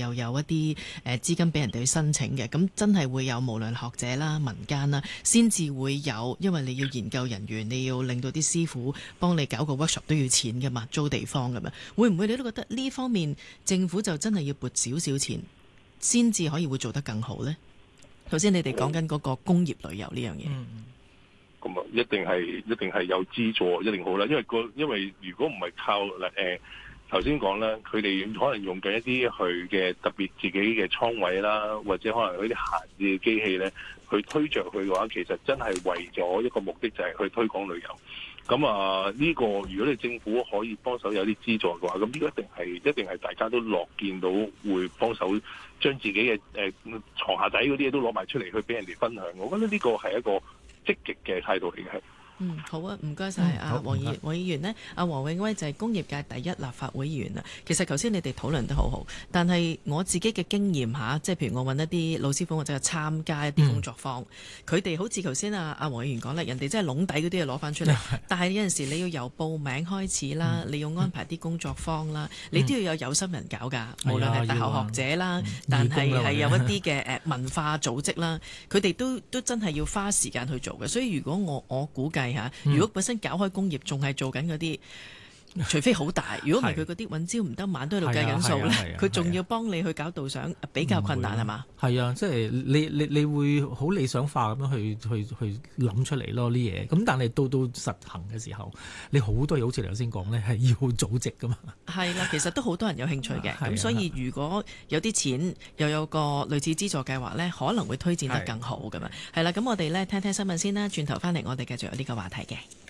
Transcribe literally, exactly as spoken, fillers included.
又有一啲誒資金俾人哋去申請嘅，咁真係會有無論學者啦、民間啦，先至會有，因為你要研究人員，你要令到啲師傅幫你搞個 workshop 都要錢㗎嘛，租地方㗎嘛，會唔會你都覺得呢方面政府就真係要撥少少錢，先至可以會做得更好呢？頭先你哋講緊嗰個工業旅遊呢樣嘢。嗯咁啊，一定係一定係有資助，一定好啦。因為個因為如果唔係靠誒頭先講啦，佢、呃、哋可能用緊一啲佢嘅特別自己嘅倉位啦，或者可能嗰啲閒置嘅機器咧，去推着佢嘅話，其實真係為咗一個目的，就係去推廣旅遊。咁啊，呢、這個如果你政府可以幫手有啲資助嘅話，咁呢個一定係一定係大家都樂見到會幫手將自己嘅誒牀下底嗰啲嘢都攞埋出嚟去俾人哋分享。我覺得呢個係一個積極嘅態度嚟嘅。 嗯，好啊，唔該晒阿黃議員。黃議員呢，阿黃永威就係工業界第一立法會議員啦。其實頭先你哋討論得好好，但係我自己嘅經驗下，即係譬如我揾一啲老師傅或者係參加一啲工作坊，佢哋、嗯、好似頭先阿阿黃議員講啦，人哋真係籠底嗰啲嘢攞翻出嚟，但係有陣時你要由報名開始啦，嗯、你要安排啲工作坊啦，嗯、你都要有有心人搞㗎，嗯、無論係大學學者啦，嗯、但係係有一啲嘅誒文化組織啦，佢哋都都真係要花時間去做嘅。所以如果我我估計下，如果本身搞開工業，仲係做緊嗰啲，除非好大，如果唔係佢嗰啲揾朝唔得晚都喺度計緊數咧，佢仲要幫你去搞導賞，比較困難係嘛？ 係啊，即係你你你會好理想化咁樣去去去諗出嚟咯啲嘢。咁但係到到實行嘅時候，你好多嘢好似你頭先講咧，係要組織噶嘛。係啦，其實都好多人有興趣嘅。咁所以如果有啲錢又有個類似資助計劃咧，可能會推薦得更好噶嘛。係啦，咁我哋咧聽聽新聞先啦，轉頭翻嚟我哋繼續有呢個話題嘅。